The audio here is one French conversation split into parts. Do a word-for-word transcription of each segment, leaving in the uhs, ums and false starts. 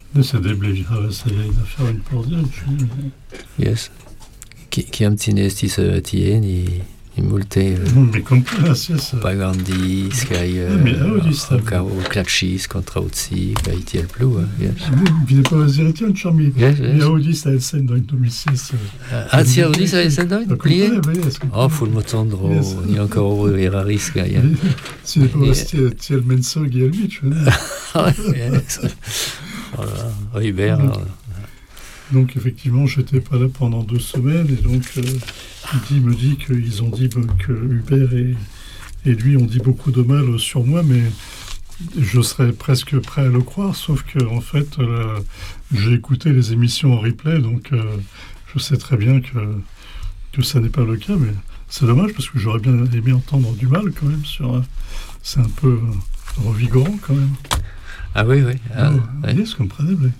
C'est des blés, c'est une affaire importante. Yes. Qui qui am tine sti se tien i i multe mais compras, yes. Pagandi, sky o clatchis contra utsi, kai tiel plu, yes. Bine pa ziretian charmi. Mi audis la scène dans domicile. Ah, ti audis la scène dans client. Oh, full motondro, ni encore eraris kai. Si pas sti tiel menso gielmich. Ah, yes. Voilà, Hubert. Donc effectivement, j'étais pas là pendant deux semaines et donc euh, il dit, me dit qu'ils ont dit bah, que Hubert et, et lui ont dit beaucoup de mal sur moi, mais je serais presque prêt à le croire, sauf que en fait, euh, j'ai écouté les émissions en replay, donc euh, je sais très bien que que ça n'est pas le cas, mais c'est dommage parce que j'aurais bien aimé entendre du mal quand même sur. Euh, c'est un peu euh, revigorant quand même. Ah oui, oui. Ah, oh, ouais. Yes, comprenable.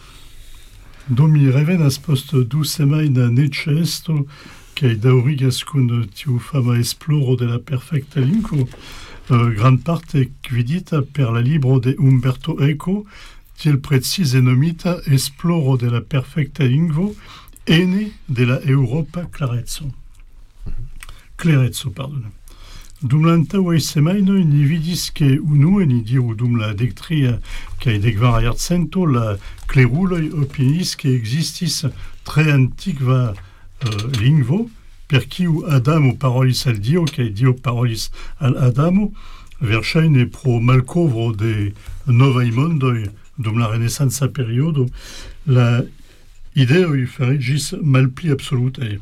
Domi revenas post du semaina necesto che daurigas cun tiu fama esploro de la perfecta lingvo uh, gran parte gvidita per la libro de Umberto Eco tiel precise nomita esploro de la perfecta lingvo ene de la Europa clarezzo. Clarezzo, pardon. Dum l'antaŭaj semajnoj ni vidis ke unue ni diru dum la dektria kaj dekvara jarcento la kleruloj opiniis ke ekzistis tre antikva uh, lingvo per kiu Adamo parolis al Dio kaj Dio parolis al Adamo verŝajne pro malkovro de novaj mondoj dum la renesanca periodo la ideoj fariĝis malpli absolutaj.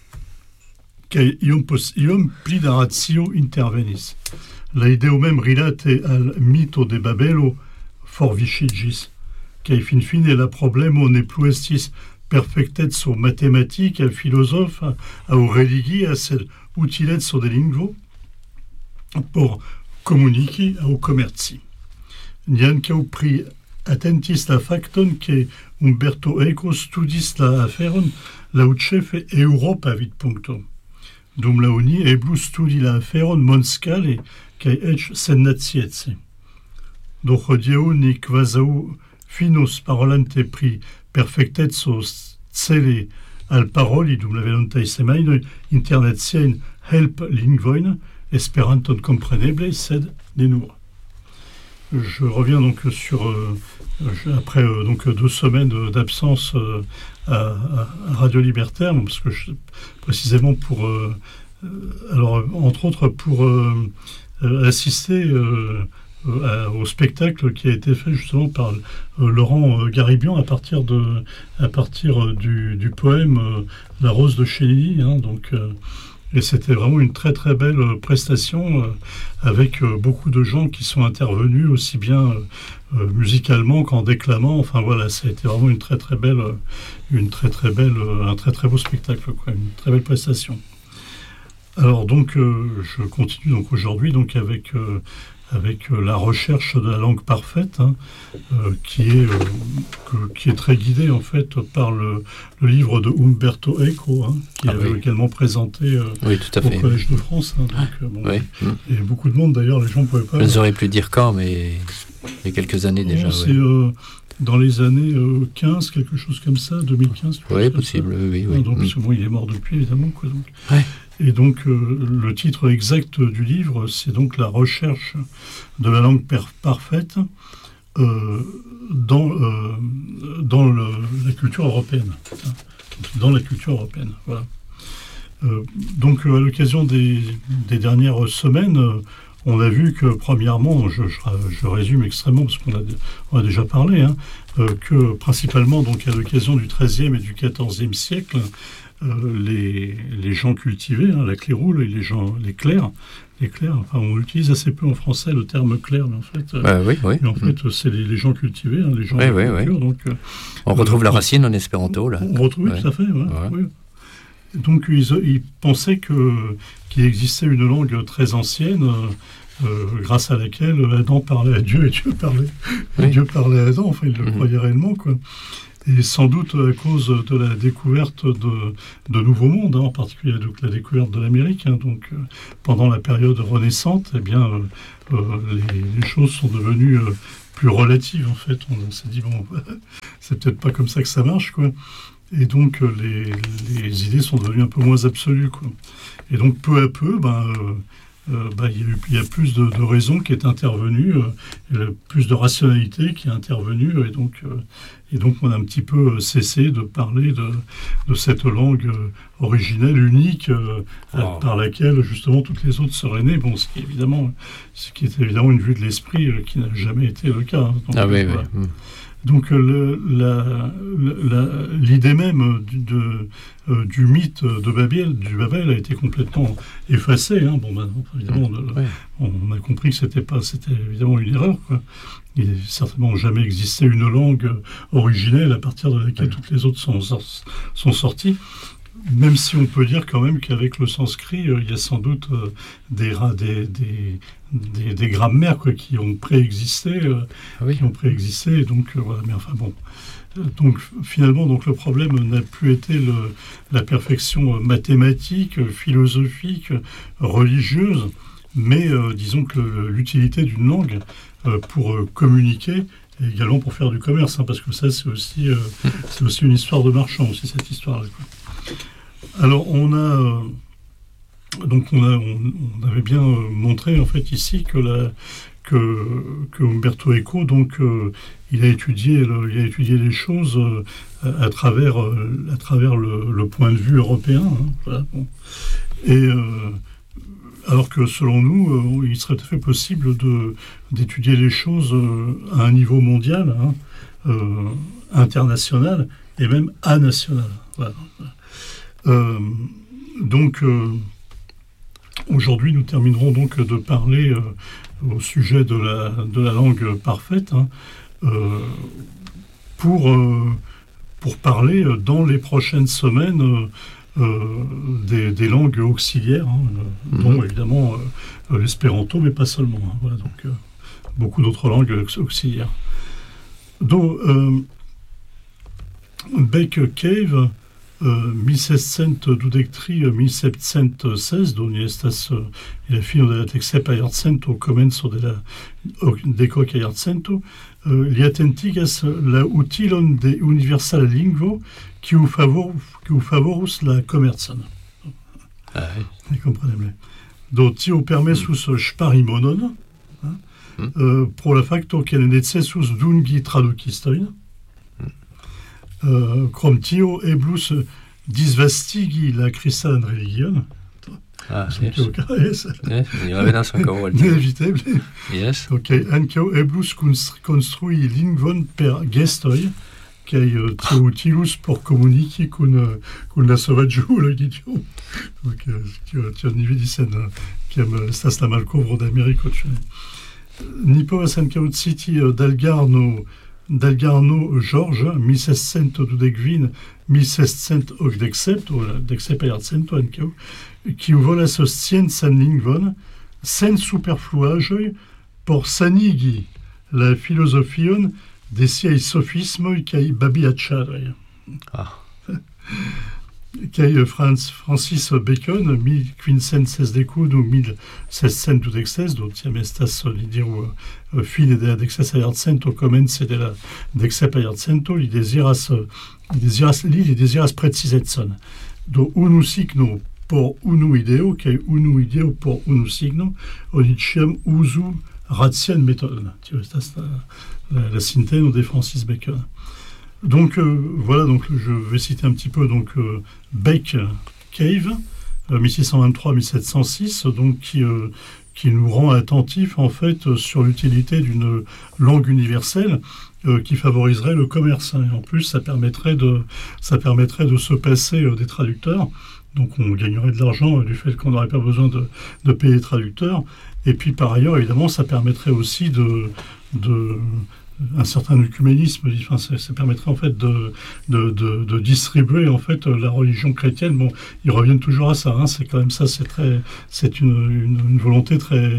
Che iom, pos, iom pli da ratio intervenis. La ideo mem rilate al mito de Babelo forviŝiĝis, kaj finfine la problemo ne plu estis perfekteco matematika, filozofa aŭ religia, sed utileco de lingvo por komuniki aŭ komerci. Ni ankaŭ pri atentis la fakton ke Umberto Eco studis la aferon laŭ ĉefe eŭropa vidpunkto. Dum la uni eblu studi la aferon mondskale kaj eĉ sennaciece. Do hodiaŭ ni kvazaŭ finos parolante pri perfekteco cele alparoli dum la venontaj semajnoj internaciajn help-lingvojn, Esperanton kompreneble, sed ne nur. Je reviens donc sur euh, après euh, donc deux semaines d'absence euh, à, à Radio Libertaire, parce que je, précisément pour euh, alors entre autres pour euh, assister euh, à, au spectacle qui a été fait justement par euh, Laurent Garibian à partir de à partir du, du poème euh, La Rose de Chély, hein, donc euh, et c'était vraiment une très très belle prestation euh, avec euh, beaucoup de gens qui sont intervenus aussi bien euh, musicalement qu'en déclamant. Enfin voilà, ça a été vraiment une très très belle, une très très belle, un très très beau spectacle, quoi, une très belle prestation. Alors donc euh, je continue donc aujourd'hui donc avec euh, avec euh, la recherche de la langue parfaite, hein, euh, qui est euh, que, qui est très guidée en fait par le, le livre de Umberto Eco, hein, qui ah, est oui. également présenté euh, oui, tout à au fait. Collège de France. Hein, donc, euh, bon, oui. Et beaucoup de monde d'ailleurs, les gens ne pouvaient pas. Je ne saurais plus dire quand, mais il y a quelques années déjà. Bon, c'est ouais. euh, dans les années euh, quinze, quelque chose comme ça, deux mille quinze. Oui, possible. Oui, oui. Ah, donc, mm. bon, il est mort depuis évidemment, quoi. Donc. Ouais. Et donc, euh, le titre exact du livre, c'est donc la recherche de la langue per- parfaite euh, dans, euh, dans le, la culture européenne. Hein, dans la culture européenne, voilà. Euh, donc, à l'occasion des, des dernières semaines, euh, on a vu que, premièrement, je, je, je résume extrêmement, parce qu'on a, on a déjà parlé, hein, euh, que principalement, donc, à l'occasion du treizième et du quatorzième siècle, Euh, les, les gens cultivés, hein, la cléroule et les gens, les clercs, les clercs, enfin, on utilise assez peu en français le terme clerc, mais en fait, euh, bah, oui, oui. mais en fait, mmh. c'est les, les gens cultivés, hein, les gens oui, de oui, culture, oui. donc euh, on retrouve euh, la racine en espéranto là. On retrouve, ouais. tout à fait, ouais, ouais. Oui. Donc ils, ils pensaient que qu'il existait une langue très ancienne. Euh, grâce à laquelle Adam parlait à Dieu et Dieu parlait, oui. et Dieu parlait à Adam, enfin il le mmh. croyait réellement, quoi. Et sans doute à cause de la découverte de, de nouveaux mondes, hein, en particulier donc la découverte de l'Amérique. Hein, donc, euh, pendant la période renaissante, eh bien, euh, euh, les, les choses sont devenues euh, plus relative, en fait. On, on s'est dit, bon, c'est peut-être pas comme ça que ça marche, quoi. Et donc, euh, les, les idées sont devenues un peu moins absolues, quoi. Et donc, peu à peu, ben... Euh, Euh, bah, il y a eu, il y a plus de, de raison qui est intervenue, euh, plus de rationalité qui est intervenue, et donc, euh, et donc on a un petit peu cessé de parler de, de cette langue euh, originelle, unique, euh, wow. par laquelle justement toutes les autres seraient nées. Bon, ce qui est évidemment, ce qui est évidemment une vue de l'esprit euh, qui n'a jamais été le cas. Hein. Donc, ah oui, voilà. oui. Donc le, la, la, l'idée même du, de, euh, du mythe de Babel, du Babel a été complètement effacée. Hein. Bon, ben, évidemment, mmh, ouais. on, on a compris que c'était pas, c'était évidemment une erreur, quoi. Il n'a certainement jamais existé une langue originelle à partir de laquelle ouais. toutes les autres sont, sont sorties. Même si on peut dire quand même qu'avec le sanskrit, euh, il y a sans doute euh, des, des, des, des, des grammaires quoi, qui ont préexisté, euh, ah oui. qui ont préexisté. Donc euh, voilà. Mais enfin bon. Donc finalement, donc le problème n'a plus été le, la perfection mathématique, philosophique, religieuse, mais euh, disons que le, l'utilité d'une langue euh, pour euh, communiquer. Et également pour faire du commerce, hein, parce que ça c'est aussi, euh, c'est aussi une histoire de marchand aussi cette histoire-là. Quoi. Alors on a euh, donc on, a, on, on avait bien euh, montré en fait ici que la que, que Umberto Eco donc euh, il a étudié le, il a étudié les choses euh, à, à travers euh, à travers le, le point de vue européen. Hein, voilà, bon. Et euh, alors que selon nous, euh, il serait tout à fait possible de d'étudier les choses euh, à un niveau mondial, hein, euh, international et même anational. Voilà. Euh, donc, euh, aujourd'hui, nous terminerons donc de parler euh, au sujet de la, de la langue parfaite, hein, euh, pour, euh, pour parler dans les prochaines semaines euh, euh, des, des langues auxiliaires, hein, euh, mmh. dont évidemment euh, l'espéranto, mais pas seulement. Hein, voilà, donc, euh, beaucoup d'autres langues auxiliaires. Donc, euh, Beck Cave, Uh, mille seiscent douze-tri, mille sept-cent seize, dont estas uh, la fino de la teksepa jarcento, komenco de la dekoka jarcento, uh, li atentigas la utilon de universala lingvo kiu favor, kiu favorus la komercon. Ah, oui. Kompreneble. Do tio permesus mm. ŝpari monon, hein, mm. uh, pro la fakto ke ne necesus dungi tradukistojn. Uh, krom tio eblus disvastigi la kristanan religion. Ah, yes. Yes, mi revenas ankaŭ al tio. Neeviteble. Yes. Ok, ankaŭ eblus konstrui lingvon per gestoj, kaj uh, tio utilus por komuniki kun uh, kun la sovaĝuloj de tio. Donc tio tio ni vidis en kiam estas la malkovro de Ameriko. Ni povas ankaŭ citi uh, Dalgarno Dalgarno George, mille seiscent douze, mille seiscent okdek-sept, ou deksepa jarcento ankaŭ, kiu volas sciencan lingvon sen superfluaĵoj por sanigi la filozofion de siaj sofismoj kaj babiaĉadoj. Ah. Kaj Franz, Francis Bacon, mille quincent sesdek-unu ou mille seiscent dudek-ses, do tiam estas, li diru, fine de la deksepa jarcento, komence de la deksepa jarcento, li deziras, li deziras, li, li deziras precizecon. Do unu signo por unu ideo, kaj unu ideo por unu signo, oni ĉiam uzu racian metodon. Tio estas la, la, la sinteno de Francis Bacon. Donc euh, voilà, donc je vais citer un petit peu donc euh, Beck Cave, euh, mille six cent vingt-trois à mille sept cent six, donc qui euh, qui nous rend attentifs en fait sur l'utilité d'une langue universelle euh, qui favoriserait le commerce. Et en plus, ça permettrait de ça permettrait de se passer euh, des traducteurs. Donc on gagnerait de l'argent euh, du fait qu'on n'aurait pas besoin de de payer les traducteurs. Et puis par ailleurs, évidemment, ça permettrait aussi de de un certain œcuménisme, enfin, ça, ça permettrait en fait de, de, de, de distribuer en fait la religion chrétienne. Bon, ils reviennent toujours à ça, hein, c'est quand même ça, c'est très, c'est une, une, une volonté très,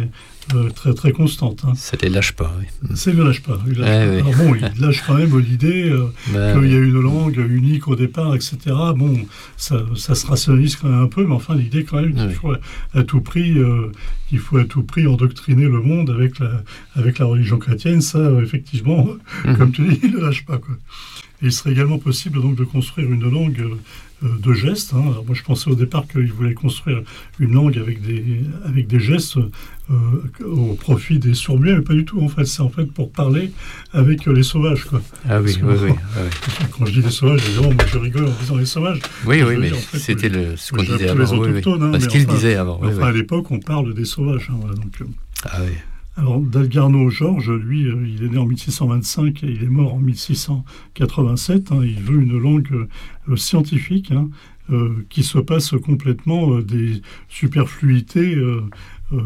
euh, très, très constante. Hein. Ça ne les lâche pas, oui. Ça ne les lâche pas. Il lâche ouais, pas. Oui. Alors bon, il lâche quand même l'idée euh, bah, qu'il y a une langue unique au départ, et cetera. Bon, ça, ça se rationalise quand même un peu, mais enfin, l'idée quand même qu'il oui. faut à, à tout prix, euh, qu'il faut à tout prix endoctriner le monde avec la, avec la religion chrétienne, ça, euh, effectivement, mmh. comme tu dis, il ne lâche pas, quoi. Et il serait également possible donc de construire une langue euh, de gestes. Hein. Alors moi, je pensais au départ qu'il voulait construire une langue avec des, avec des gestes euh, au profit des sourds-muets, mais pas du tout. En fait, c'est en fait pour parler avec les sauvages, quoi. Ah oui, que, oui, oui, oui. Quand je dis les sauvages, évidemment, moi je rigole en disant les sauvages. Oui, oui, mais dire, en fait, c'était moi, le, ce qu'on moi, disait avant. Les autochtones, oui, oui. Hein, ce qu'il enfin, disait avant. Oui, enfin, oui. à l'époque, on parle des sauvages. Hein, voilà, donc, ah oui. Alors, Dalgarno Georges, lui, euh, il est né en mille six cent vingt-cinq et il est mort en mille six cent quatre-vingt-sept. Hein, il veut une langue euh, scientifique hein, euh, qui se passe complètement euh, des superfluités euh, euh,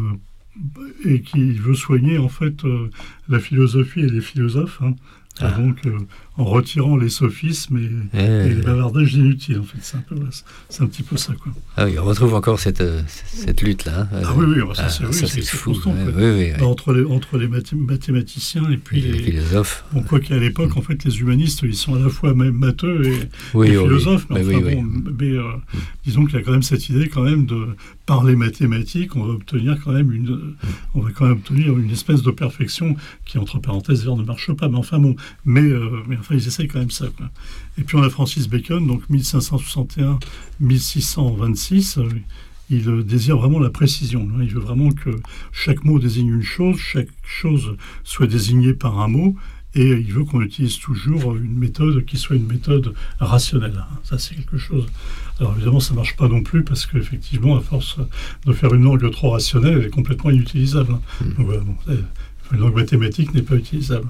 et qui veut soigner, en fait, euh, la philosophie et les philosophes. Hein, ah. Donc, euh, en retirant les sophismes et, eh, et les bavardages inutiles, en fait. C'est un, peu, c'est un petit peu ça, quoi. Ah oui, on retrouve encore cette, cette lutte-là. Hein. Ah oui, oui, ça, ah, c'est, oui, ça, c'est, c'est c'est fou. constant, ouais, oui, oui, oui. Entre les, entre les mathématiciens et puis et les, les philosophes. Bon, quoi qu'à l'époque, mmh. en fait, les humanistes, ils sont à la fois même matheux et, oui, et oui, philosophes. Oui, mais, enfin, oui, bon, oui. mais euh, mmh. disons qu'il y a quand même cette idée quand même de, par les mathématiques, on va obtenir quand même une, mmh. on va quand même obtenir une espèce de perfection qui, entre parenthèses, ne marche pas. Mais enfin bon, mais, euh, mais enfin, ils essayent quand même ça, quoi. Et puis on a Francis Bacon, donc mille cinq cent soixante et un à mille six cent vingt-six. Euh, il désire vraiment la précision. Hein. Il veut vraiment que chaque mot désigne une chose, chaque chose soit désignée par un mot, et il veut qu'on utilise toujours une méthode qui soit une méthode rationnelle. Hein. Ça, c'est quelque chose. Alors évidemment, ça ne marche pas non plus, parce qu'effectivement, à force de faire une langue trop rationnelle, elle est complètement inutilisable. Hein. Mmh. Donc, voilà, bon, une langue mathématique n'est pas utilisable.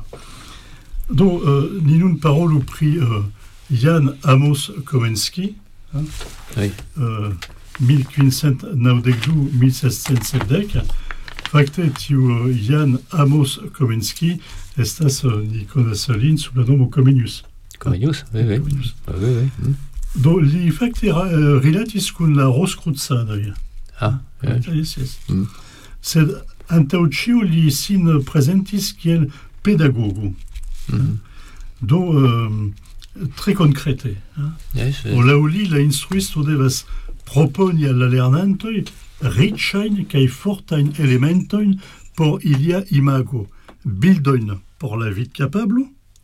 Donc, euh, Ninun parole ou pri euh, Jan Amos Komensky, hein, oui. euh, mille huit cents naudegdu mille sept cents sepdec, facte tiu uh, Jan Amos Komensky estas uh, ni konasalin sub la nomo Comenius. Comenius, oui, oui. Comenius. Ah, oui, oui. Mm. Do li facte uh, rilatis kun la Roscrucanoj. Ah, oui. Yes, yes. Mm. Sed antaŭ ĉio li sin prezentis kiel pedagogo. Mm. Do uh, tre konkrete. Hein? Yes, yes. O laŭ li la instruisto devas proponi al la lernantoj riĉajn kaj fortajn elementojn por ilia imago, bildojn por la vidkapablo,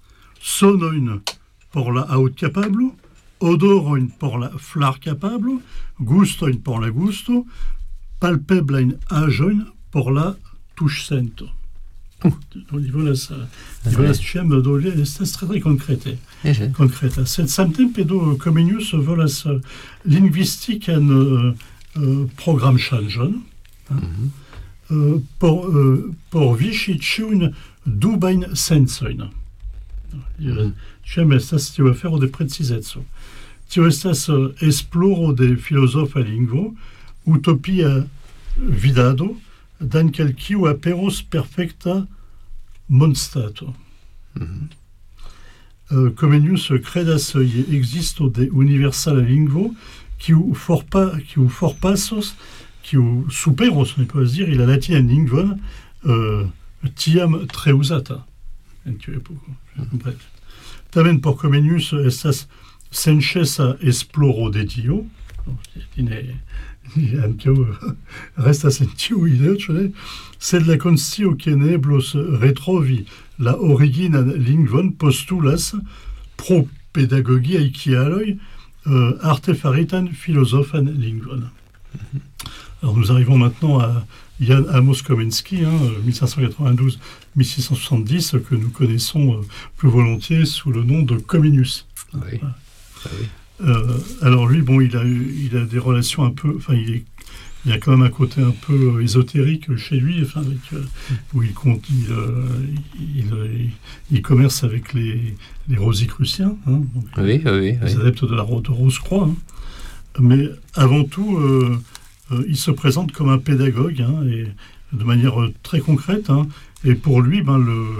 sonojn por la aŭdkapablo, odorojn por la flarkapablo, gustojn por la gusto, palpeblajn aĵojn por la tuŝsento. Li volas, li volas ĉiam do li estas tre tre konkrete. Konkreta. Sed samtempe do Comenius volas lingvistikan uh, uh, programŝanĝon mm-hmm. uh, por, uh, por viŝi ĉiujn dubajn sencojn. Mm-hmm. Ĉiam estas tio afero de precizeco. Tio estas uh, esploro de filozofa lingvo, utopia vidado, dankel kiu aperos perfekta mondstato. Mm-hmm. Uh, Comenius credas existo de universala lingvo kiu forpa kiu forpasos kiu superos, on peut dire, la latinan lingvon uh, tiam tre uzata en tiu epoko. Mm-hmm. Tamen por Comenius estas senĉesa esploro de tio. Anche resta en tiu ideo, sed la konscio ke ne eblos retrovi la originan lingvon postulas pro pedagogiaj kialoj euh, artefaritan filozofan lingvon. Mm-hmm. Alors nous arrivons maintenant à Jan Amos Komensky, hein, mille cinq cent quatre-vingt-douze à mille six cent soixante-dix, que nous connaissons euh, plus volontiers sous le nom de Comenius. Oui. Voilà. Ah oui. Euh, alors lui, bon, il a, il a des relations un peu, enfin, il, est, il y a quand même un côté un peu ésotérique chez lui, enfin, avec, euh, où il compte, il, euh, il, il, il commerce avec les, les Rosicruciens, hein, donc, oui, oui, oui, les oui. adeptes de la de Rose-Croix. Hein. Mais avant tout, euh, euh, il se présente comme un pédagogue, hein, et de manière très concrète. Hein, et pour lui, ben le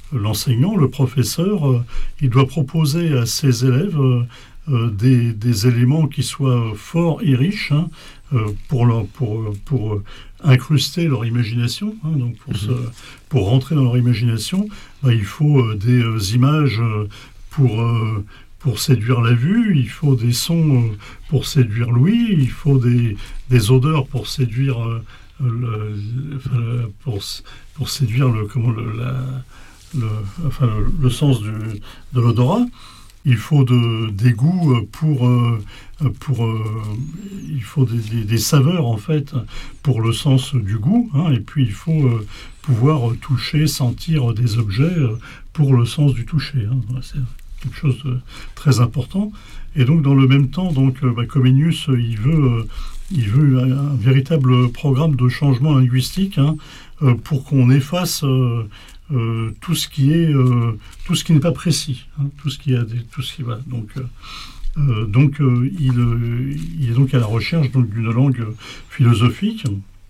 l'enseignant, le professeur, euh, il doit proposer à ses élèves euh, euh, des, des éléments qui soient forts et riches hein, euh, pour, leur, pour, pour euh, incruster leur imagination. Hein, donc pour, mmh. se, pour rentrer dans leur imagination, bah, il faut euh, des euh, images euh, pour, euh, pour séduire la vue, il faut des sons euh, pour séduire l'ouïe, il faut des, des odeurs pour séduire, euh, le, le, pour, pour séduire le, comment, le, la, le, enfin, le, le sens du, de l'odorat. Il faut de, des goûts pour, euh, pour euh, il faut des, des, des saveurs en fait pour le sens du goût, hein, et puis il faut euh, pouvoir toucher, sentir des objets pour le sens du toucher. Hein. C'est quelque chose de très important. Et donc dans le même temps, donc bah, Comenius il veut, il veut un, un véritable programme de changement linguistique hein, pour qu'on efface euh, Euh, tout ce qui est euh, tout ce qui n'est pas précis, hein, tout ce qui a des, tout ce qui va donc euh, donc euh, il, euh, il est donc à la recherche donc d'une langue philosophique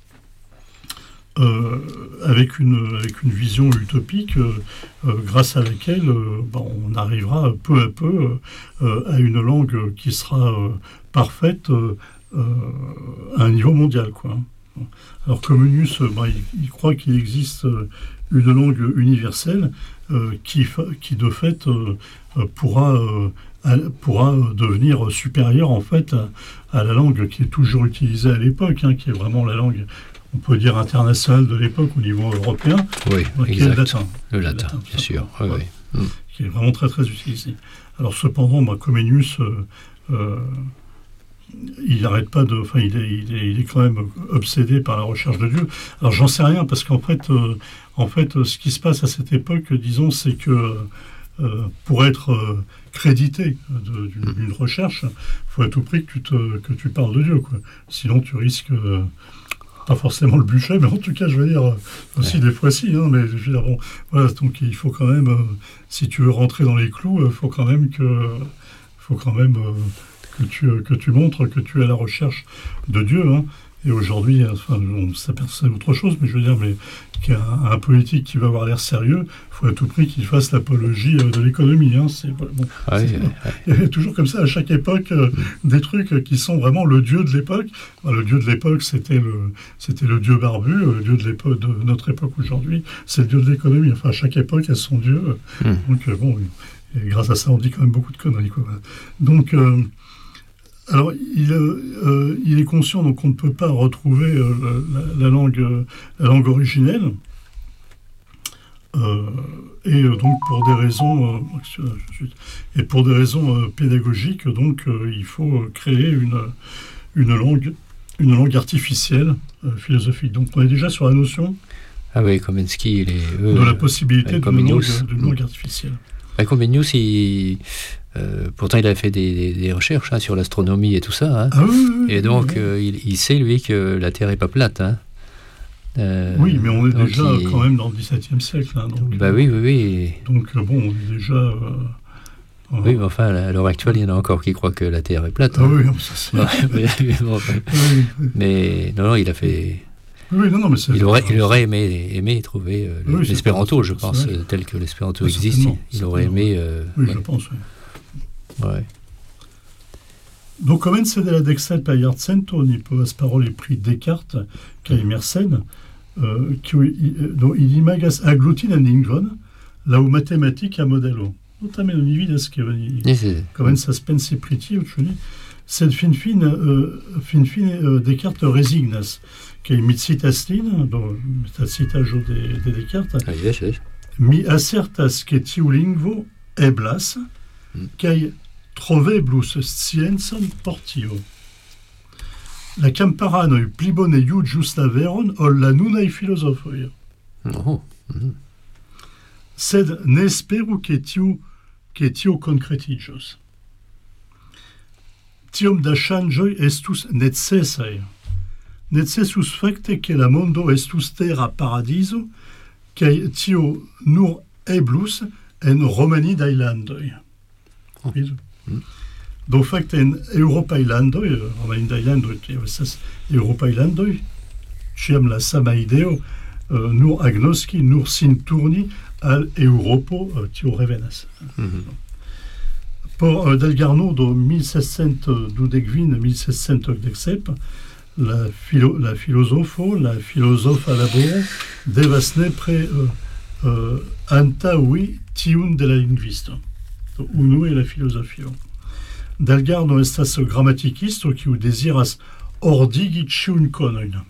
euh, avec une avec une vision utopique euh, euh, grâce à laquelle euh, bah, on arrivera peu à peu euh, à une langue qui sera euh, parfaite euh, euh, à un niveau mondial quoi. Alors Comenius bah, il, il croit qu'il existe euh, une langue universelle euh, qui, qui de fait euh, pourra, euh, pourra devenir supérieure en fait à, à la langue qui est toujours utilisée à l'époque, hein, qui est vraiment la langue, on peut dire internationale de l'époque au niveau européen, oui, qui exact. est le latin. Le latin, latin bien sûr, oui, ouais, oui. Qui est vraiment très très utilisé. Alors cependant, bah, Comenius euh, euh, il n'arrête pas de, enfin, il est, il est, il est quand même obsédé par la recherche de Dieu. Alors j'en sais rien parce qu'en fait, euh, en fait, ce qui se passe à cette époque, disons, c'est que euh, pour être euh, crédité de, d'une, d'une recherche, il faut à tout prix que tu te, que tu parles de Dieu, quoi. Sinon, tu risques euh, pas forcément le bûcher, mais en tout cas, je veux dire aussi ouais. des fois si, hein, mais je veux dire bon, voilà, donc il faut quand même, euh, si tu veux rentrer dans les clous, il euh, faut quand même que, faut quand même euh, que tu, que tu montres que tu es à la recherche de Dieu. Hein. Et aujourd'hui, enfin, on s'aperçoit autre chose, mais je veux dire, mais qu'un un politique qui va avoir l'air sérieux, il faut à tout prix qu'il fasse l'apologie de l'économie. Hein. C'est, bon, ah oui, c'est, oui, il y a toujours comme ça, à chaque époque, euh, des trucs qui sont vraiment le dieu de l'époque. Enfin, le dieu de l'époque, c'était le, c'était le dieu barbu. Le dieu de, l'époque, de notre époque aujourd'hui, c'est le dieu de l'économie. Enfin, à chaque époque a son dieu. Mmh. Donc, euh, bon, et grâce à ça, on dit quand même beaucoup de conneries, quoi. Donc... Euh, Alors, il, euh, il est conscient donc qu'on ne peut pas retrouver euh, la, la, langue, euh, la langue originelle. Euh, et euh, donc, pour des raisons, euh, et pour des raisons euh, pédagogiques, donc, euh, il faut créer une, une, langue, une langue artificielle euh, philosophique. Donc, on est déjà sur la notion ah oui, Komensky, il est, euh, de la possibilité d'une langue, d'une langue artificielle. Comenius, il... Euh, pourtant, il a fait des, des, des recherches hein, sur l'astronomie et tout ça. Hein. Ah oui, oui, oui, et donc, oui. Euh, il, il sait, lui, que la Terre n'est pas plate. Hein. Euh, oui, mais on est déjà il... quand même dans le dix-septième siècle. Hein, donc, bah oui, oui, oui. Donc, bon, on est déjà... Euh, euh... Oui, mais enfin, à l'heure actuelle, il y en a encore qui croient que la Terre est plate. Ah hein. oui, ça c'est... mais, bon, enfin. oui, oui. mais non, non, il a fait... Oui, non, non, mais c'est il, aurait, il aurait aimé, aimé trouver euh, oui, l'espéranto, je pense, vrai. tel que l'espéranto oui, existe. Il aurait aimé... Euh, oui, ouais. je pense, oui. Ouais. Donc, commence della dexel per iarcento ni povas paroli pri Descartes kaj Mersenne, uh, kiuj do ili imagas aglutinan lingvon laŭ matematika modelo. Do tamen oni vidas ke oni komencas pensi pri tio, ĉu ne? Sed finfine uh, finfine uh, Descartes rezignas kaj mi citas lin, do la citaĵo de, de Descartes. Ah, yes, yes. Mi asertas ke tiu lingvo eblas kaj troveblus sciencon por tio. La kamparanoj pli bone juĝus la veron ol la nunaj filozofoj. Oh. Mm. Sed ne esperu ke tio, ke tio konkretiĝos. Tiom da ŝanĝoj estus necesaj. Necesus fakte ke la mondo estus terra paradizo, kaj tio nur eblus en romanidaj landoj. Oh. Mm. Do fakte en Eŭropaj landoj, romanidaj landoj, estas Eŭropaj landoj, ĉiam la sama ideo, uh, nur agnoski, nur sin turni al Europo tio revenas. Mm-hmm. Por uh, Dalgarno do mille sept cent douze-vingt mille sept cent trente-sept la, philo, la filosofo, la filosofa laboro devas nepre uh, uh, antaŭi tiun de la lingvisto. Do unue la filozofio. Dalgarno estas grammatikisto kiu deziras ordigi ĉiujn konojn.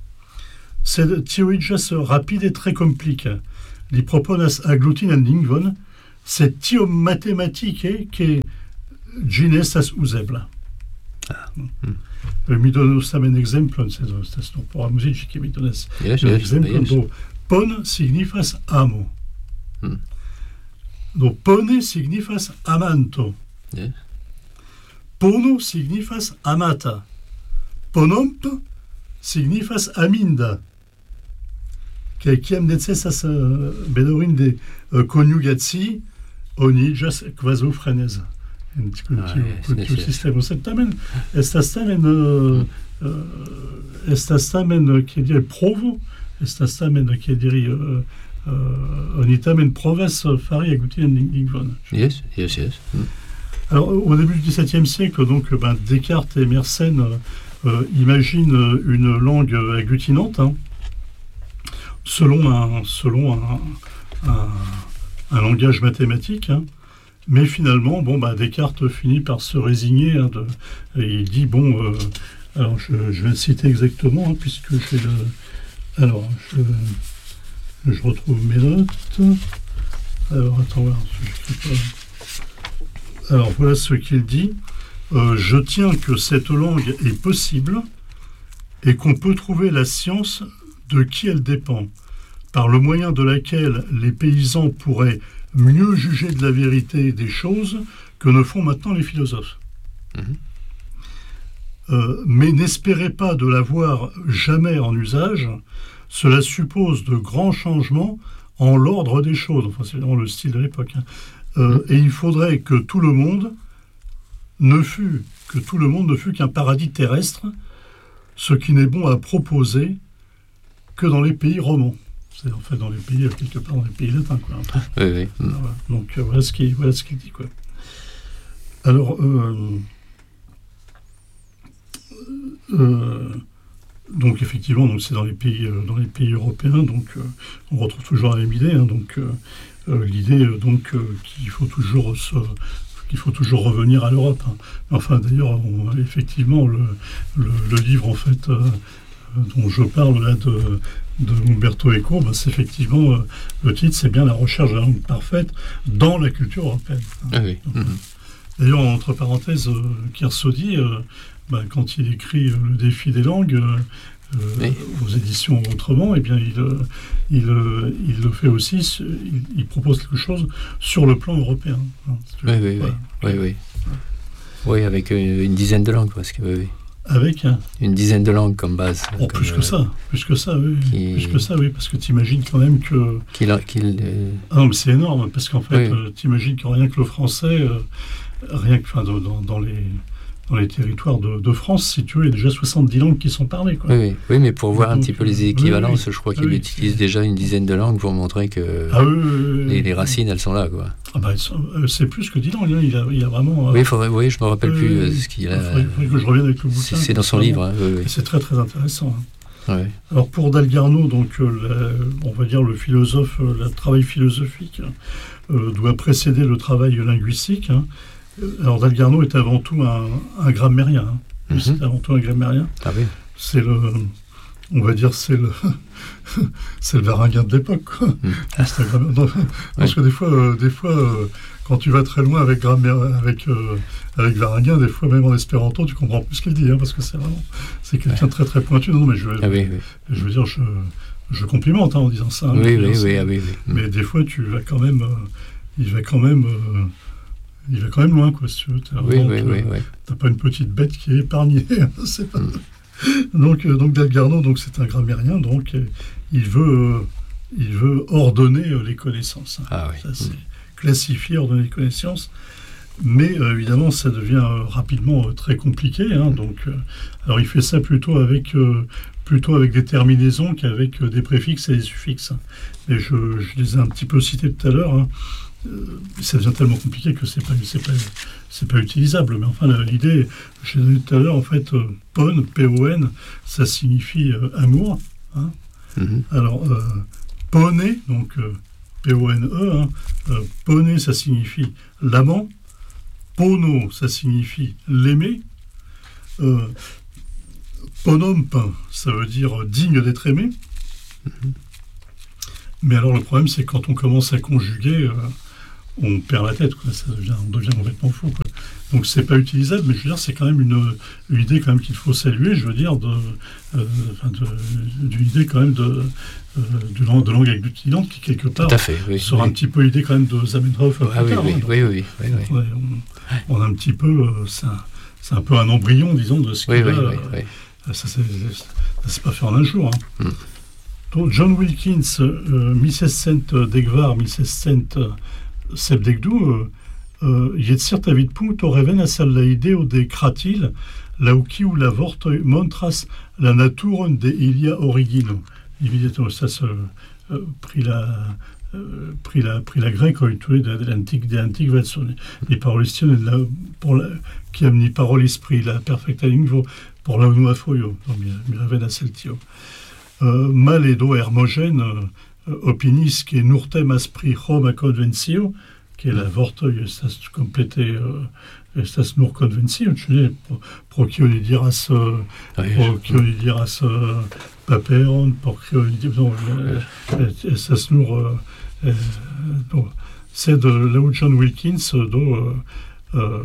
Sed tio iĝas rapide tre komplika. Li proponas aglutinan lingvon, sed tiom matematike ke ĝi ne estas uzebla. Ah. Mm. Mi donos tamen ekzemplon, sed estas nur por amuziĝi, ke mi donas yes, yes, ekzemplon. yes. Do pon signifas amo. Mm. Do pone signifas amanto. Yes. Pono signifas amata. Ponomp signifas aminda. Kaj kiam necesas uh, bedaŭrinde uh, konjugaci, oni iĝas kvazaŭ freneza en kun Ah, tiu yes, kun yes, tiu yes. sistemo. Sed tamen estas tamen uh, uh, estas tamen uh, kiel diri provo, estas tamen uh, kiel diri uh, uh, oni tamen provas uh, fari aglutinan lingvon. Yes, yes, yes. Mm. Alors, au début du dix-septième siècle, donc, ben, Descartes et Mersenne euh, euh, imaginent une langue agglutinante, hein, selon, un, selon un, un, un langage mathématique. Hein. Mais finalement, bon, ben, Descartes finit par se résigner. Hein, de, et il dit, bon, euh, alors je, je vais le citer exactement, hein, puisque j'ai le... Alors, je, je retrouve mes notes. Alors, attends, voilà, je sais pas... Alors voilà ce qu'il dit. Euh, je tiens que cette langue est possible et qu'on peut trouver la science de qui elle dépend, par le moyen de laquelle les paysans pourraient mieux juger de la vérité des choses que ne font maintenant les philosophes. Mmh. Euh, mais n'espérez pas de l'avoir jamais en usage, cela suppose de grands changements en l'ordre des choses. Enfin, c'est vraiment le style de l'époque, hein. Euh, et il faudrait que tout le monde ne fût que tout le monde ne fût qu'un paradis terrestre, ce qui n'est bon à proposer que dans les pays romans. C'est en fait dans les pays quelque part dans les pays latins, quoi. Oui, oui. Mm. Voilà. Donc euh, voilà ce qu'il voilà ce qu'il dit, quoi. Alors euh, euh, donc effectivement donc c'est dans les pays euh, dans les pays européens, donc euh, on retrouve toujours la même idée, hein, donc euh, Euh, l'idée euh, donc euh, qu'il faut toujours se, qu'il faut toujours revenir à l'Europe. Hein. Enfin d'ailleurs on, effectivement le, le, le livre en fait euh, dont je parle là de, de Umberto Eco, ben, c'est effectivement euh, le titre, c'est bien la recherche de la langue parfaite dans la culture européenne. Hein. Ah oui. Donc, Mm-hmm. D'ailleurs entre parenthèses, euh, Kersaudy, euh, ben, quand il écrit euh, le défi des langues euh, Euh, oui. aux éditions Autrement, eh bien, il, il, il le fait aussi, il, il propose quelque chose sur le plan européen. Hein, oui, oui, voilà. oui, oui, oui. Oui, avec une, une dizaine de langues, parce que oui, oui. Avec hein, une dizaine de langues comme base. Oh, comme, plus que euh, ça, plus que ça, oui, qui... plus que ça, oui, parce que tu imagines quand même que. Qu'il, qu'il, euh... Ah non, mais c'est énorme, parce qu'en fait, oui. euh, tu imagines que rien que le français, euh, rien que, enfin, dans, dans les. Dans les territoires de, de France, si tu veux, il y a déjà soixante-dix langues qui sont parlées, quoi. Oui, oui, oui, mais pour voir donc, un petit peu les équivalences, oui, oui, je crois qu'il oui, utilise oui. déjà une dizaine de langues pour montrer que ah, oui, oui, les, oui, les racines, elles sont là, quoi. Ah bah, c'est plus que dix langues, hein. il, a, il a vraiment... Euh, oui, faudrait, oui, je me rappelle euh, plus euh, ce qu'il a... Il faudrait, faudrait que je revienne avec le bouquin. C'est, c'est dans son livre, hein, oui, oui. C'est très, très intéressant. Hein. Ouais. Alors, pour Dalgarno, donc, euh, la, on va dire le philosophe, euh, le travail philosophique euh, doit précéder le travail linguistique. Hein. Alors, Dalgarno est avant tout un, un grammairien. Hein. Mm-hmm. C'est avant tout un grammairien. Ah oui. C'est le... On va dire c'est le c'est le varinguin de l'époque, quoi. Mm. C'est un non, parce ouais. que des fois, euh, des fois euh, quand tu vas très loin avec grammaire, avec euh, avec varinguin, des fois même en espéranto, tu comprends plus ce qu'il dit, hein, parce que c'est vraiment c'est quelqu'un de ouais. très très pointu. Non, mais je veux, ah oui, oui. je veux dire, je, je complimente hein, en disant ça. Hein, oui, oui, dire, oui, ah oui, oui. Mais mm. des fois, tu vas quand même, euh, il va quand même. Euh, Il va quand même loin, quoi, si tu veux. T'as, oui, oui, oui, oui. T'as pas une petite bête qui est épargnée. C'est pas... mm. Donc, euh, donc Dalgarno, donc c'est un grammairien, donc euh, il veut, euh, il veut ordonner euh, les connaissances. Hein. Ah oui. Ça, c'est mm. classifier, ordonner les connaissances. Mais euh, évidemment, ça devient euh, rapidement euh, très compliqué. Hein, donc, euh, alors, il fait ça plutôt avec, euh, plutôt avec des terminaisons qu'avec euh, des préfixes et des suffixes. Mais je, je les ai un petit peu cités tout à l'heure. Hein. Euh, ça devient tellement compliqué que c'est pas, c'est pas, c'est pas utilisable. Mais enfin, la, l'idée, je l'ai donné tout à l'heure, en fait, euh, pon, P O N, ça signifie euh, amour. Hein. Mm-hmm. Alors, euh, poney, donc euh, P O N E, hein, euh, poney, ça signifie l'amant. Pono, ça signifie l'aimer. Euh, ponomp, ça veut dire digne d'être aimé. Mm-hmm. Mais alors le problème, c'est que quand on commence à conjuguer, euh, on perd la tête, quoi. Ça devient, on devient complètement fou, quoi. Donc c'est pas utilisable, mais je veux dire, c'est quand même une, une idée quand même qu'il faut saluer. Je veux dire, de, euh, enfin de, d'une idée quand même de, euh, de, langue, de langue agglutинante qui quelque part fait, oui, sera oui. un petit peu l'idée quand même de Zamenhof. Ah oui, tard, oui, hein. oui, oui, oui, oui. Ouais, on, on a un petit peu, euh, c'est, un, c'est un peu un embryon, disons, de ce qui oui, va. Oui, oui, euh, oui. Ça, c'est, ça, c'est pas fait en un jour. Hein. Mm. Donc, John Wilkins, euh, mille sept cents Degvar, mille sept cents Sebdegdu, euh, Jetzirt avid punto reven a sal la ideo de kratil, lauki ou la vorto montras la naturon de ilia origino. Évidemment, ça se euh, pris la euh, pris la pris la grecque de, de l'antique de l'antique version. Les parolistiens pour la qui a mis parole esprit la perfecta lingvo pour la unua foio, mi reven a celtio. Uh, mal edo hermogène uh, opinis que nurtem aspri Roma convencio, que la vortoi estas complete uh, estas nur convencio, cioè pro kio li diras uh, pro kio li diras uh, paperon, pro kio li diras uh, estas nur uh, uh, do, sed la John Wilkins uh, do uh, uh,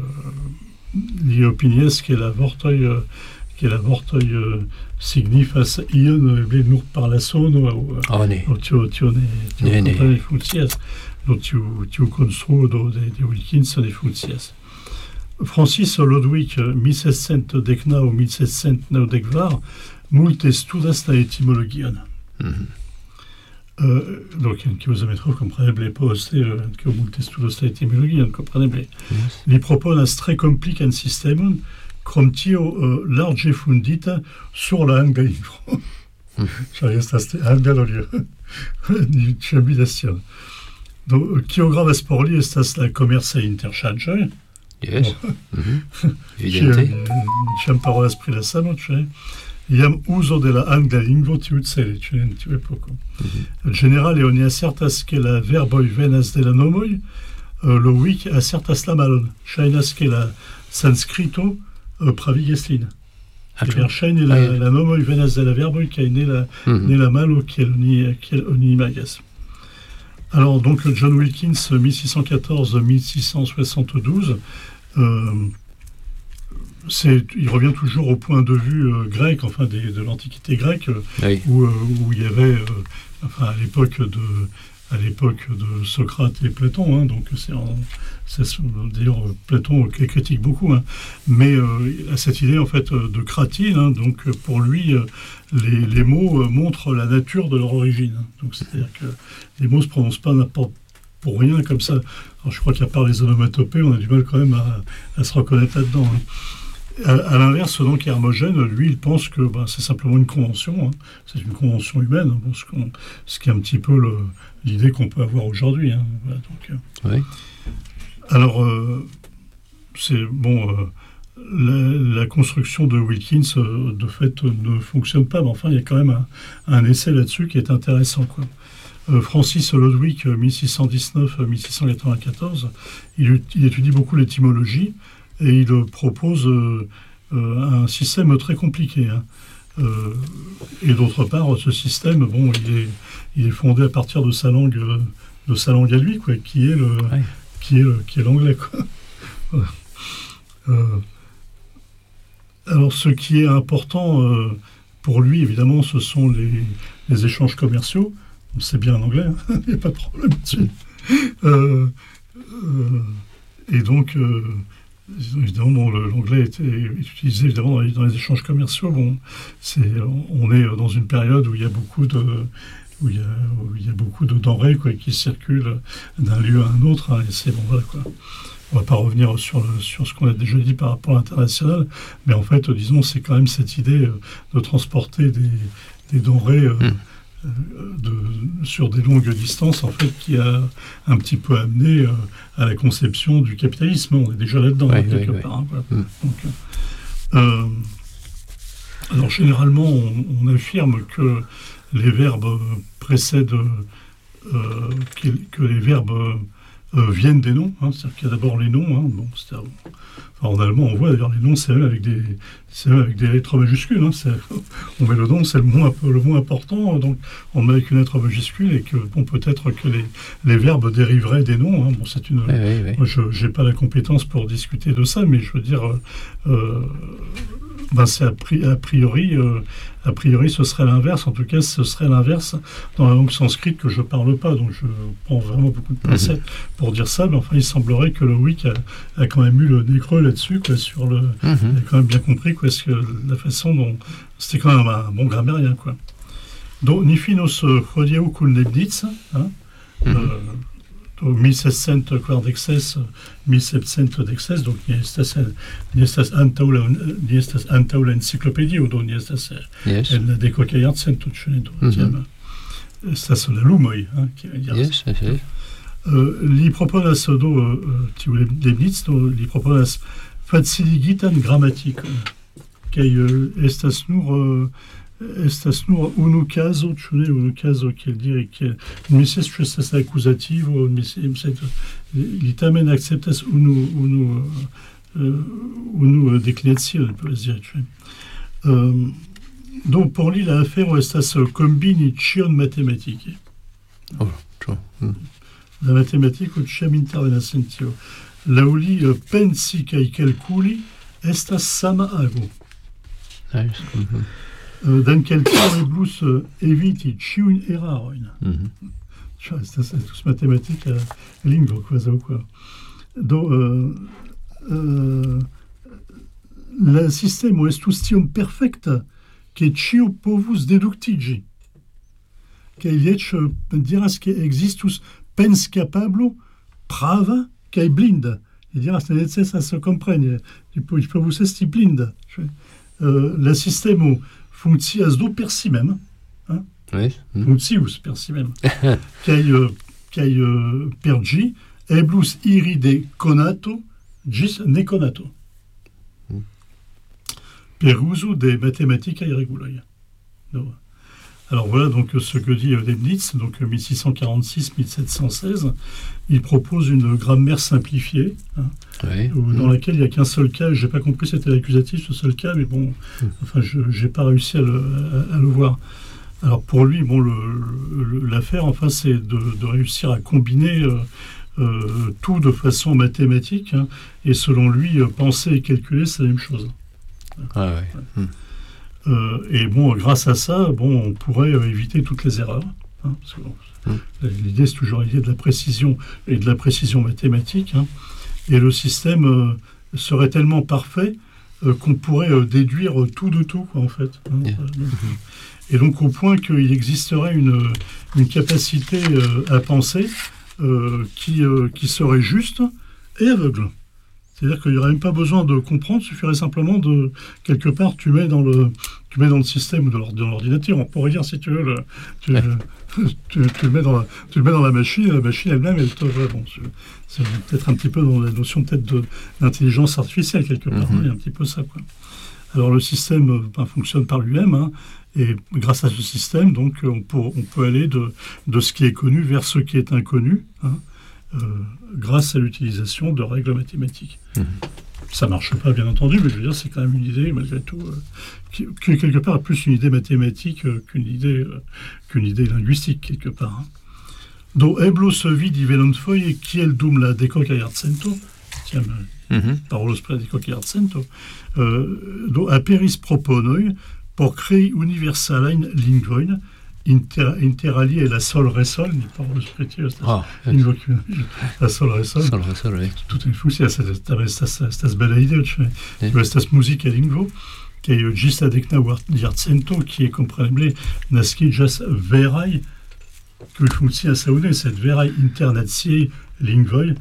li opinies que la vortoi uh, que la vortoi uh, signifas ion venur par la sono oh, ne. o tio tio ne tio ne funkcias do tio tio konstruo do de, de Wilkins ne funkcias. Francis Lodwig mille sept cents deknaŭ mille sept cents naŭdekvar multe studas la etimologion. Mm-hmm. Uh, donc kiu Zamenhof kompreneble poste uh, kiu multe studas la etimologion kompreneble. Yes. Li proponas tre komplikan sistemon krom tio uh, large fundita sur la angla lingvo. Ĉar estas anglalolio ni ĉiambidacion. Do kio gravas por li estas la komercaj interŝanĝoj. Yes. Evidente. Ĉiam parolas pri la samo, ĉe iam uzo de la angla lingvo tiucele, ĉe en tiu epoko. Ĝenerale oni asertas ke la verboj venas de la nomoj, uh, Lowik asertas la malon. Ŝajnas ke la sanskrito Uh, pravigas lin. Verŝajne la, la nomoj venas de la verboj kaj ne la, mm-hmm. ne la malo kiel oni, kiel oni imagas. Alors, donc, John Wilkins, mille six cent quatorze à mille six cent soixante-douze, euh, c'est, il revient toujours au point de vue euh, grec, enfin, des, de l'Antiquité grecque, oui. où, euh, où il y avait, euh, enfin, à l'époque de... à l'époque de Socrate et Platon, hein, donc c'est, en, c'est d'ailleurs Platon qui critique beaucoup, hein, mais euh, à cette idée en fait de cratyle, hein, donc pour lui euh, les, les mots euh, montrent la nature de leur origine, hein, donc c'est-à-dire que les mots se prononcent pas n'importe pour rien comme ça. Alors je crois qu'à part les onomatopées, on a du mal quand même à, à se reconnaître là-dedans. Hein. À, à l'inverse, donc, Hermogène, lui, il pense que ben, c'est simplement une convention, hein. C'est une convention humaine, hein, bon, ce, ce qui est un petit peu le, l'idée qu'on peut avoir aujourd'hui. Hein. Voilà, donc, euh. oui. Alors, euh, c'est bon, euh, la, la construction de Wilkins, euh, de fait, ne fonctionne pas, mais enfin, il y a quand même un, un essai là-dessus qui est intéressant, quoi. Euh, Francis Lodwig, mille six cent dix-neuf à mille six cent quatre-vingt-quatorze, il, il étudie beaucoup l'étymologie. Et il propose euh, euh, un système très compliqué. Hein. Euh, et d'autre part, ce système, bon, il est, il est fondé à partir de sa langue, de sa langue à lui, quoi, qui est le, ouais. qui est le, qui est l'anglais, quoi. euh, alors, ce qui est important euh, pour lui, évidemment, ce sont les, les échanges commerciaux. On sait bien en anglais, hein, il n'y a pas de problème là-dessus. Euh, euh, et donc. Euh, Évidemment, bon, le, l'anglais est, est utilisé évidemment dans les, dans les échanges commerciaux. Bon, c'est, on est dans une période où il y a beaucoup de, où il y a, où il y a beaucoup de denrées quoi, qui circulent d'un lieu à un autre. Hein, et c'est bon, voilà quoi. on ne va pas revenir sur, le, sur ce qu'on a déjà dit par rapport à l'international, mais en fait, disons, c'est quand même cette idée de transporter des, des denrées euh, mmh. de, sur des longues distances, en fait, qui a un petit peu amené euh, à la conception du capitalisme. On est déjà là-dedans, oui, hein, quelque oui, part. Oui. Hein, voilà. Mmh. Donc, euh, alors, généralement, on, on affirme que les verbes précèdent, euh, que, que les verbes euh, viennent des noms. Hein, c'est-à-dire qu'il y a d'abord les noms. Hein, bon, c'est-à-dire, enfin, en allemand, on voit d'ailleurs les noms, c'est même avec des, c'est même avec des lettres majuscules. Hein, c'est, on met le nom, c'est le mot, le mot important, donc on met avec une lettre majuscule et que bon, peut-être que les, les verbes dériveraient des noms. Hein, bon, c'est une. Oui, oui, oui. Moi, je n'ai pas la compétence pour discuter de ça, mais je veux dire. Euh, Ben c'est a, pri- a priori, euh, a priori, ce serait l'inverse. En tout cas, ce serait l'inverse dans la langue sanscrite que je parle pas. Donc, je prends vraiment beaucoup de pincettes mmh. pour dire ça. Mais enfin, il semblerait que le Wick a, a quand même eu le nez creux là-dessus, quoi, sur le. Mmh. Il a quand même bien compris, quoi, que la façon dont c'était quand même un bon grammairien, quoi. Donc, Nifinos Chodiau Kulnebnitz, hein. Mmh. Euh, mille sept cents quardexes, mille sept cents dexes, donc ni estas, ni estas antaŭ la, ni estas antaŭ la enciklopedio, do ni estas yes. en la dekoka jarcento, ĉu ne do? Tiam estas la lumoj, hein, kiel diras. Yes, yes. Uh, li proponas do uh, tiu Leibniz, do li proponas faciligitan gramatikon, kaj uh, estas nur uh, estas nur unu kazo, ĉu ne, unu kazo kiel diri, kiel mi scias ĉu estas akuzativo, mi scias, li tamen akceptas unu unu uh, unu deklinacion, povas diri, ĉu ne. Um, do por li la afero estas kombini ĉion matematike. Oh, ĉu. Mm. La matematiko ĉiam intervenas en tio. Laŭ li uh, pensi kaj kalkuli estas sama ago. Nice. Mm-hmm. Dan kelkaj eblus eviti ĉiujn erarojn. Mm-hmm. Estas estus matematika lingvo kvazaŭ, quoi. Do uh, uh, la sistemo estus tiom perfekta, ke ĉio povus deduktiĝi. Kaj li eĉ diras ke ekzistus penskapablo prava kaj blinda. Li diras ne necesas kompreni. Ĝi povus esti blinda. Uh, la sistemo funkcias do per si mem, hein? Oui. Mm. Funkcius per si mem, kaj uh, kaj uh, per ĝi eblus iri de konato ĝis nekonato. Mm. Per uzo de matematikaj reguloj. Do. Alors voilà donc ce que dit Leibniz, donc mille six cent quarante-six à mille sept cent seize, il propose une grammaire simplifiée, hein, oui. où, dans mmh. laquelle il n'y a qu'un seul cas. Je n'ai pas compris c'était l'accusatif, ce seul cas, mais bon, mmh. enfin, je n'ai pas réussi à le, à, à le voir. Alors pour lui, bon, le, le, l'affaire, enfin, c'est de, de réussir à combiner euh, euh, tout de façon mathématique, hein, et selon lui, euh, penser et calculer, c'est la même chose. Ah ouais. Ouais. Mmh. Euh, et bon, grâce à ça, bon, on pourrait euh, éviter toutes les erreurs. Hein, parce que, bon, mmh. l'idée, c'est toujours l'idée de la précision et de la précision mathématique. Hein, et le système euh, serait tellement parfait euh, qu'on pourrait euh, déduire tout de tout, quoi, en fait. Hein, yeah. euh, donc, mmh. Et donc, au point qu'il existerait une, une capacité euh, à penser euh, qui, euh, qui serait juste et aveugle. C'est-à-dire qu'il n'y aurait même pas besoin de comprendre, il suffirait simplement de, quelque part, tu mets dans le, tu mets dans le système de l'ordinateur, on pourrait dire, si tu veux, le, tu, ouais. tu, tu, le mets dans la, tu le mets dans la machine, et la machine elle-même, elle te, ouais, bon, c'est peut-être un petit peu dans la notion peut-être de l'intelligence artificielle, quelque part, mm-hmm. hein, il y a un petit peu ça, quoi. Alors le système ben, fonctionne par lui-même, hein, et grâce à ce système, donc, on peut, on peut aller de, de ce qui est connu vers ce qui est inconnu, hein, Euh, grâce à l'utilisation de règles mathématiques. Mmh. Ça ne marche pas, bien entendu, mais je veux dire, c'est quand même une idée, malgré tout, euh, qui, qui, quelque part, est plus une idée mathématique euh, qu'une idée, euh, qu'une idée linguistique, quelque part. Hein. Do eblos vidi velonfoje kiel dum la dekoka jarcento, tiam, mm-hmm. parolos pri la dekoka jarcento, euh, do aperis proponoj por krei universalajn lingvojn, Inter, interalie et la sol resol, ni parlo spretio, ah, invocu, la sol resol. Sol resol, oui. Tout est fou, c'est cette belle idée, tu vois, cette musique à lingvo, qui est juste avec na jarcento, qui est comprenable, naski jas verai, que fonctionne à saoune, cette verai internatie lingvoi,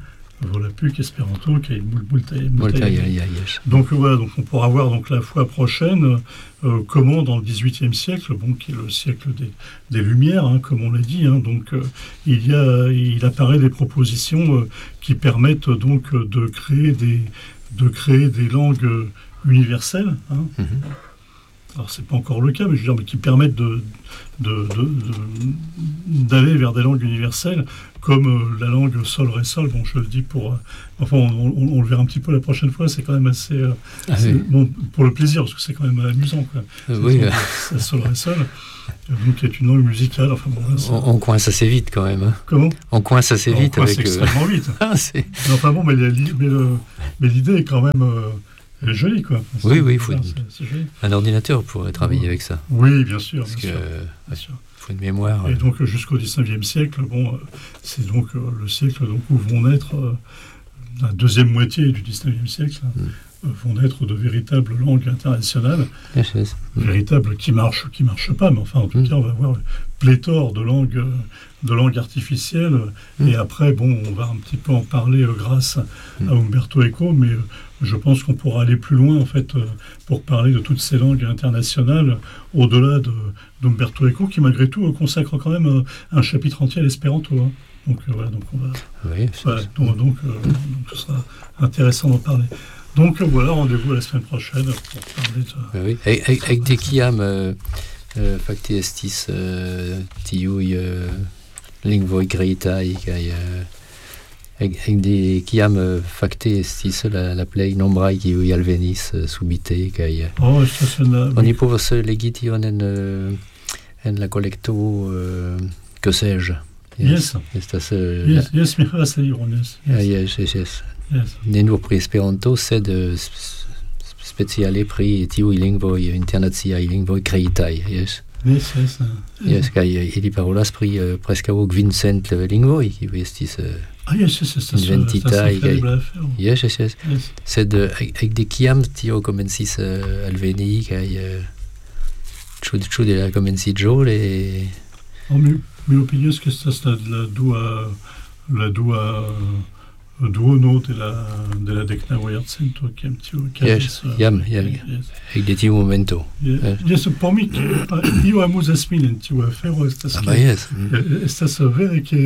Volapük, espéranto, qui est multaï. Donc voilà, donc on pourra voir donc la fois prochaine euh, comment dans le dix-huitième siècle, bon, qui est le siècle des, des Lumières, hein, comme on l'a dit, hein, donc euh, il y a, il apparaît des propositions euh, qui permettent donc de créer des, de créer des langues universelles. Hein. Mm-hmm. Alors c'est pas encore le cas, mais je veux dire, mais qui permettent de, de, de, de, d'aller vers des langues universelles, comme euh, la langue sol ré sol. Bon, je le dis pour, euh, enfin, on, on, on le verra un petit peu la prochaine fois. C'est quand même assez, euh, ah, oui. bon, pour le plaisir, parce que c'est quand même amusant, quoi. Euh, oui. C'est sol ré sol, donc qui est une langue musicale. Enfin, bon, là, on, on coince assez vite quand même. Hein. Comment ? On coince assez on vite coince avec. extrêmement vite. ah, c'est... Mais enfin bon, mais, mais, le, mais l'idée est quand même. Euh, Elle est jolie, quoi. C'est, oui, oui, il faut ça, une... c'est, c'est un ordinateur pour travailler oui. avec ça. Oui, bien sûr. Parce bien que, sûr, euh, bien sûr. Il faut une mémoire. Et donc, jusqu'au dix-neuvième siècle, bon, c'est donc euh, le siècle donc, où vont naître, euh, la deuxième moitié du dix-neuvième siècle, mm. euh, vont naître de véritables langues internationales. Yes, yes. Mm. Véritables qui marchent, qui marchent pas, mais enfin, en tout mm. cas, on va avoir pléthore de langues, de langues artificielles. Mm. Et après, bon, on va un petit peu en parler euh, grâce mm. à Umberto Eco, mais... Euh, je pense qu'on pourra aller plus loin, en fait, euh, pour parler de toutes ces langues internationales, au-delà de, d'Umberto Eco, qui, malgré tout, euh, consacre quand même euh, un chapitre entier à l'espéranto. Hein. Donc, euh, voilà, donc on va... Oui, voilà, donc, donc, euh, donc, ce sera intéressant d'en parler. Donc, euh, voilà, rendez-vous la semaine prochaine pour parler de... Oui, avec, avec des kiam, euh, euh, facti estis, euh, tiui, euh, lingvoi greitae, euh, avec des kiam facte estis la, la plej nombraj kiuj alvenis subite kaj oh, la... oni povas legi tion en en la kolekto uh, que sais-je. Yes. Estas uh, yes, la... yes, mi havas liron, yes. Yes, yes, yes. yes. yes. Ne nur pri Esperanto, sed uh, speciale pri tiuj lingvoj internaciaj lingvoj kreitaj, yes. Yes, yes. Yes, kaj ili parolas pri uh, preskaŭ kvin-cent lingvoj kiuj estis uh, Ah, yes, yes, yes, inventita. Yes, yes, yes. yes. Sed avec des kiam tio komencis uh, alveni kaj ĉu uh, ĉu de la komenciĝo le. Oh, mi mi opinias ke estas la, la dua la dua duono de la de la deknaŭa jarcento kiam tio okazis. Yes, jam, jam. Avec de tiu momento. Yes, yes, por mi io amuzas min en tiu afero estas. Ah, bah, yes. Estas vere ke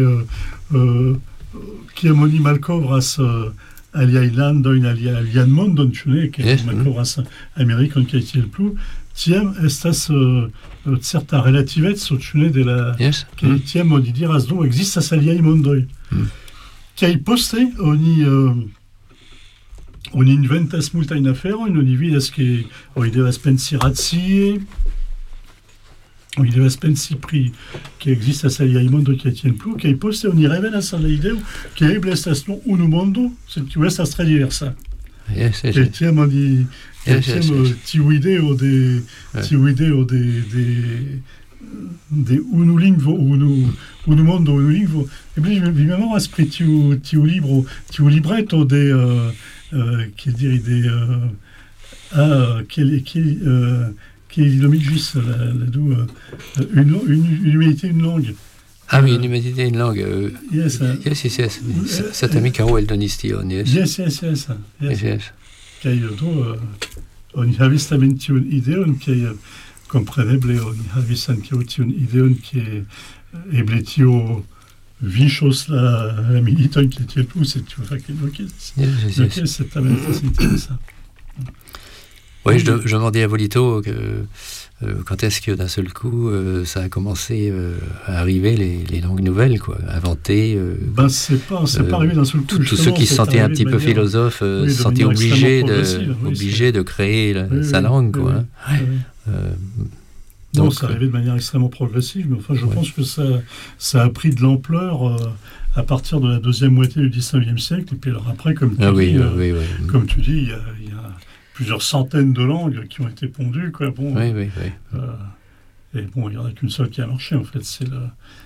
kiam oni malkovras uh, aliaj landojn, alian mondon, ĉu ne, ke yes, malkovras mm. Amerikon kaj tiel plu, tiam estas uh, certa relativeco, ĉu ne, de la yes. kaj mm. tiam oni diras do ekzistas aliaj mondoj. Mm. Kaj poste oni uh, oni inventas multajn aferojn, oni vidas ke oni devas pensi racie. Il devas pensi pri che ekzistas aliaj mondo kiaj tiel plu, kaj poste oni revenas al la ideo ke eble estas nur unu mondo, sed kiu estas tre diversa. Yes, yes, kaj tiam oni yes, yes, yes. tiu ideo de tiu ideo de de de unu lingvo, unu unu mondo, unu lingvo. Eble vi memoras pri tiu tiu libro, tiu libreto de uh, uh, kiel diri de uh, ah kiel kiel uh, qui nomigis la, la dou, euh, une, une, une humanité, une langue. Ah oui, une humanité, une langue. Euh, yes, uh, yes, yes, yes. Uh, Cet ami Caro eldonis tion, yes. Yes, yes, yes. Yes, yes. Kaj do, uh, oni havis tamen tiun ideon, kaj uh, kompreneble oni havis ankaŭ tiun ideon, ke uh, eble tio viŝos la, la militojn, kaj tiel plu, sed tio fakte ne okazis. Yes, yes, yes. C'est tamen estas interesa. Oui, je, je demandais à Volito que, euh, quand est-ce que d'un seul coup euh, ça a commencé euh, à arriver les, les langues nouvelles, quoi, inventées. Euh, ben c'est pas, c'est euh, pas arrivé d'un seul coup. Tous ceux qui se sentaient un petit peu manière, philosophes euh, oui, se sentaient obligés de, oui, obligés de créer la, oui, sa oui, langue, oui, quoi. Oui, hein. oui. Euh, non, donc, c'est arrivé de manière extrêmement progressive, mais enfin, je ouais. pense que ça, ça a pris de l'ampleur. Euh, à partir de la deuxième moitié du dix-neuvième siècle, et puis alors après, comme tu ah, dis, oui, euh, oui, oui. comme tu dis, il y a, il y a plusieurs centaines de langues qui ont été pondues, quoi. Bon, oui, oui, oui. Euh, et bon, il n'y en a qu'une seule qui a marché, en fait. C'est, le,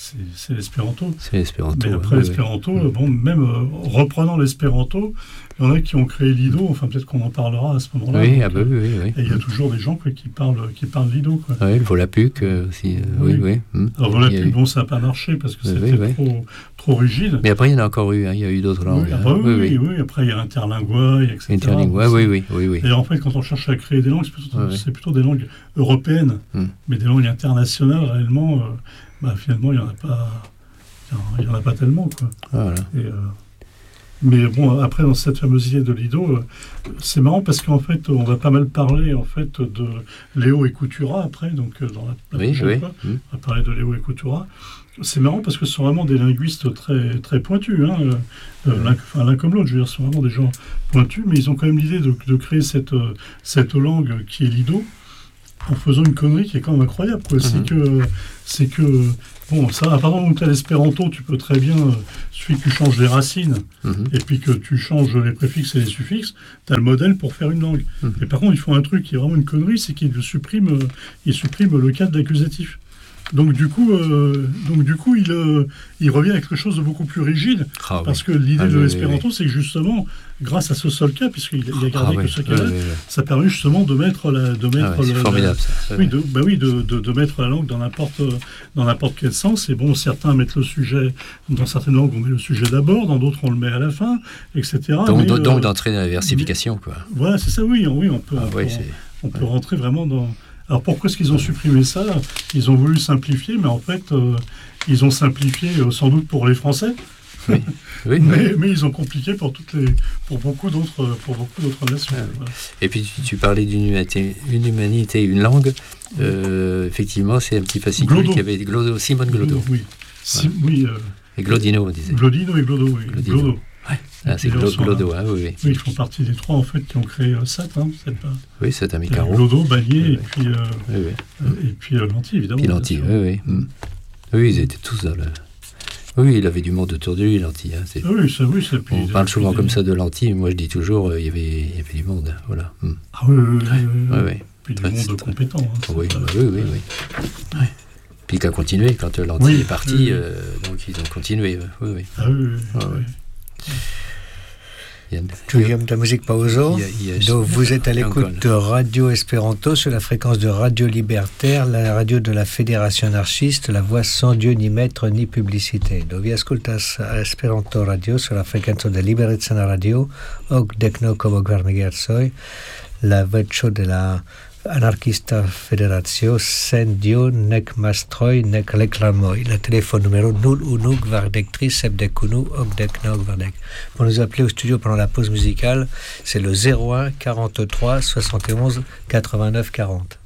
c'est, c'est l'espéranto. C'est l'espéranto. Mais après ouais, l'espéranto, ouais. bon, même euh, reprenant l'espéranto, il y en a qui ont créé Lido, enfin peut-être qu'on en parlera à ce moment-là. Oui, donc, ah bah oui, oui, oui. Et il y a toujours des gens quoi, qui parlent qui parlent Lido. Quoi. Oui, le Volapük euh, aussi. Euh, oui, oui. oui. Hum. Alors Volapük, bon, ça n'a pas marché parce que oui, c'était oui. trop, trop rigide. Mais après, il y en a encore eu, hein. Il y a eu d'autres langues. Oui, hein. ah bah, oui, oui, oui, oui, après il y a Interlingua, et cetera. Interlingua, oui, oui, oui, oui. Et en fait, quand on cherche à créer des langues, c'est plutôt, oui, oui. c'est plutôt des langues européennes, Hum. mais des langues internationales, réellement, euh, bah, finalement, il n'y en a pas, il y en a pas tellement, quoi. Voilà. Et, euh, mais bon, après, dans cette fameuse idée de Lido, euh, c'est marrant parce qu'en fait, on va pas mal parler en fait de Léo et Coutura après, donc euh, dans la, la Oui, prochaine oui. fois, Hum. on va parler de Léo et Coutura. C'est marrant parce que ce sont vraiment des linguistes très, très pointus, hein, euh, euh, l'un, enfin, l'un comme l'autre, je veux dire, ce sont vraiment des gens pointus, mais ils ont quand même l'idée de, de créer cette, euh, cette langue qui est Lido, en faisant une connerie qui est quand même incroyable, quoi. C'est Mhm. que, c'est que, bon, ça, à part où tu as l'espéranto, tu peux très bien, euh, suffit que tu changes les racines, Mhm. et puis que tu changes les préfixes et les suffixes, tu as le modèle pour faire une langue. Mhm. Et par contre, ils font un truc qui est vraiment une connerie, c'est qu'ils suppriment, euh, ils suppriment le cadre d'accusatif. Donc du coup, euh, donc du coup, il, euh, il revient avec quelque chose de beaucoup plus rigide, Ah, parce oui. que l'idée Ah, de oui, l'espéranto, oui, c'est que justement, grâce à ce seul cas, puisqu'il il a Ah, gardé oui. que ce cas-là, Oui, oui, oui. ça permet justement de mettre la, de mettre Ah, ouais, c'est le- formidable, la- ça. oui, de, bah oui, de, de, de mettre la langue dans n'importe, dans n'importe quel sens. Et bon, certains mettent le sujet, dans certaines langues, on met le sujet d'abord, dans d'autres, on le met à la fin, et cetera. Donc, Mais, donc, euh, donc d'entraîner la versification, quoi. voilà, c'est ça, oui, oui, on peut, Ah, on oui, peut, c'est... on peut rentrer vraiment dans... Alors pourquoi est-ce qu'ils ont supprimé ça? Ils ont voulu simplifier, mais en fait, euh, ils ont simplifié euh, sans doute pour les Français, Oui, oui, mais, oui. mais ils ont compliqué pour, toutes les, pour, beaucoup, d'autres, pour beaucoup d'autres nations. Ah, oui. Voilà. Et puis tu, tu parlais d'une humanité, une humanité, une langue. Euh, effectivement, c'est un petit fascicule Glodo. qui avait Glodo, Simone Glodo. Oui, si, oui euh, Et Glodino, on disait. Glodino et Glodo, oui. Glodino. Glodo. Ouais. Ah, c'est Et puis, Glo- ils sont là. Glodo, hein, oui, oui. Oui, ils font partie des trois en fait qui ont créé euh, S A T. Hein, c'est pas... Oui, c'est un Il y a Micaro. Glodo, Bagné Oui, et oui. puis, euh, Oui, oui. euh, et puis euh, Lanty, évidemment. Puis bien Lanty, sûr. oui, oui. Mm. Oui, ils étaient tous dans le... Oui, il avait du monde autour de lui, Lanty. Hein, c'est... Ah oui, ça, oui, ça. Puis, On parle souvent puis, comme ça de Lanty, mais moi je dis toujours, euh, il y avait, il y avait du monde. hein, Voilà. Mm. Ah oui, oui, oui, oui, Oui, oui. oui. Puis du Très- monde très- compétent. Hein, c'est Oui, pas- bah oui, oui, oui. Ouais. Puis qui a continué quand euh, Lanty Oui, est parti, oui, oui. euh, donc ils ont continué. euh, Oui, oui. Ah oui, oui, oui, Ah, oui. ouais. Il y a- Guillaume de la musique Pauso. il y a- il y a- Donc vous êtes à il y a l'écoute encore- de Radio Espéranto sur la fréquence de Radio Libertaire, la radio de la Fédération anarchiste, la voix sans Dieu ni maître ni publicité. Donc vi ascoltas a Esperanto Radio sur la fréquence de Liberecana Radio, ok dekno como kvar megahertzoj, la voĉo de la anarchista federacio sen Dio nek mastroj nek reklamoj. Le téléphone numéro nul unu kvardek tri sepdek unu okdek naŭ kvardek. Pour nous appeler au studio pendant la pause musicale, c'est le zéro un quarante-trois soixante et onze quatre-vingt-neuf quarante.